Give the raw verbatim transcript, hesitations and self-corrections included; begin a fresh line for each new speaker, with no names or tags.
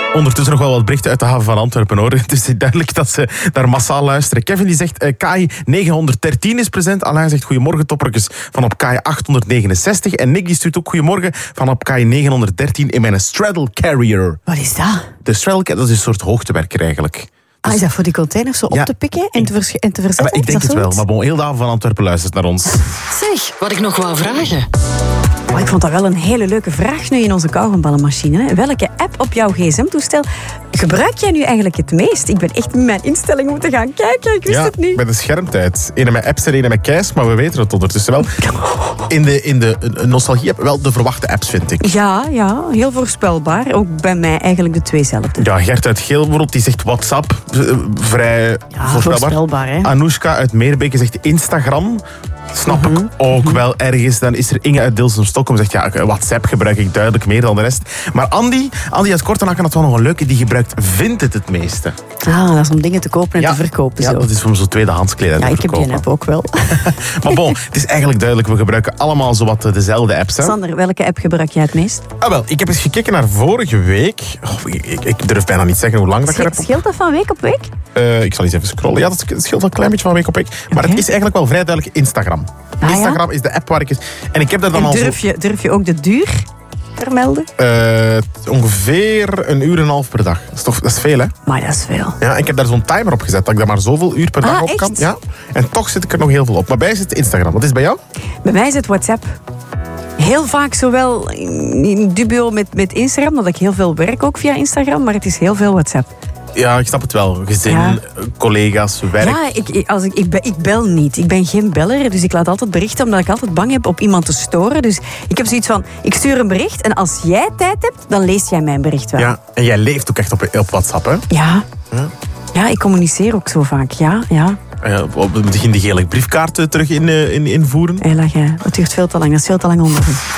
Ondertussen nog wel wat berichten uit de haven van Antwerpen, hoor. Het is duidelijk dat ze daar massaal luisteren. Kevin die zegt, uh, K I negenhonderddertien is present. Alain zegt, goedemorgen toppertjes van op K I achthonderdnegenenzestig. En Nick die stuurt ook goedemorgen van op K I negenhonderddertien in mijn straddle carrier.
Wat is dat?
De straddle carrier, dat is een soort hoogtewerker eigenlijk.
Ah, is dat voor die containers zo
Ja,
op te pikken en te, vers- en te verzetten?
Maar ik denk
Is dat
het wel,
zoiets?
maar bon, heel de haven van Antwerpen luistert naar ons.
Zeg, wat ik nog wou vragen.
Oh, ik vond dat wel een hele leuke vraag nu in onze kauwgomballenmachine. Hè. Welke app op jouw gsm-toestel gebruik jij nu eigenlijk het meest? Ik ben echt in mijn instellingen moeten gaan kijken. Ik wist
Ja,
het niet.
met de schermtijd. Ene met apps en ene met keis, maar we weten het ondertussen wel. In de, in de nostalgie-app wel de verwachte apps, vind ik.
Ja, ja, heel voorspelbaar. Ook bij mij eigenlijk de tweezelfde.
Ja, Gert uit Geel bijvoorbeeld, die zegt WhatsApp. eh, Vrij
Ja,
voorspelbaar.
voorspelbaar, hè.
Anoushka uit Meerbeke zegt Instagram. Snap ik ook wel ergens. Dan is er Inge uit Dilsen-Stockholm zegt, ja, WhatsApp gebruik ik duidelijk meer dan de rest. Maar Andy, Andy uit Kortenaken had wel nog een leuke, die gebruikt Vinted het het meeste.
Ah, dat is om dingen te kopen en
Ja,
te verkopen.
ja,
zo.
dat is voor zo'n tweedehands kleding
Ja,
te
ik heb die
verkopen.
app ook wel.
Maar bon, het is eigenlijk duidelijk, we gebruiken allemaal zowat dezelfde apps. Hè?
Sander, welke app gebruik jij het meest?
Ah, wel, ik heb eens gekeken naar vorige week. Oh, ik, ik, ik durf bijna niet zeggen hoe lang dat ik er
Scheelt,
heb.
scheelt dat van week op week?
Uh, ik zal eens even scrollen. Ja, dat scheelt wel een klein beetje van week op week. Maar
Oké.
het is eigenlijk wel vrij duidelijk Instagram.
Ah, ja?
Instagram is de app waar ik... En ik heb daar dan
En
al
durf
zo,
je, durf je ook de duur vermelden?
uh, ongeveer een uur en een half per dag. Dat is, toch, dat is veel, hè?
Maar dat is veel.
Ja, ik heb daar zo'n timer op gezet, dat ik daar maar zoveel uur per
Ah,
dag op
echt?
kan. Ja. En toch zit ik er nog heel veel op. Maar bij mij zit Instagram. Wat is het bij jou?
Bij mij is het WhatsApp. Heel vaak zowel in dubio met, met Instagram, dat ik heel veel werk ook via Instagram, maar het is heel veel WhatsApp.
Ja, ik snap het wel. Gezin,
Ja.
collega's, werk.
Ja, ik, ik- als ik, ik, be- ik bel niet. Ik ben geen beller, dus ik laat altijd berichten omdat ik altijd bang heb op iemand te storen. Dus ik heb zoiets van, ik stuur een bericht en als jij tijd hebt, dan lees jij mijn bericht wel.
Ja, en jij leeft ook echt op, op WhatsApp, hè?
Ja.
Ja.
Ja, ik communiceer ook zo vaak. Ja, ja.
Uh, we moeten die gele briefkaart terug in, uh, in, invoeren.
Hé, lach, hè. Het duurt veel te lang. Dat is veel te lang onderweg.